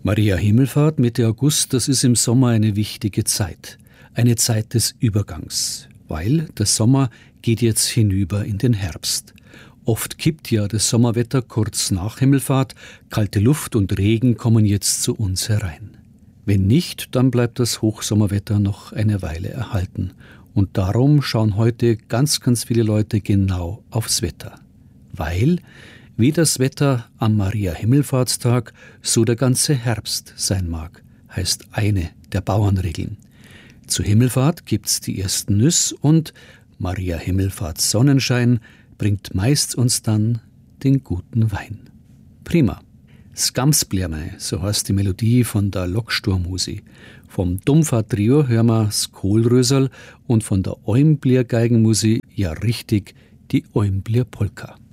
Maria Himmelfahrt, Mitte August, das ist im Sommer eine wichtige Zeit. Eine Zeit des Übergangs, weil der Sommer geht jetzt hinüber in den Herbst. Oft kippt ja das Sommerwetter kurz nach Himmelfahrt, kalte Luft und Regen kommen jetzt zu uns herein. Wenn nicht, dann bleibt das Hochsommerwetter noch eine Weile erhalten. Und darum schauen heute ganz viele Leute genau aufs Wetter. Weil, wie das Wetter am Maria-Himmelfahrtstag, so der ganze Herbst sein mag, heißt eine der Bauernregeln. Zu Himmelfahrt gibt's die ersten Nüsse und Maria-Himmelfahrts Sonnenschein bringt meist uns dann den guten Wein. Prima. Skamsblärmei, so heißt die Melodie von der Locksturmhusi. Vom Dumpfer-Trio hören wir das Kohlröserl und von der Eumblier Geigenmusi ja richtig die Eumblier Polka.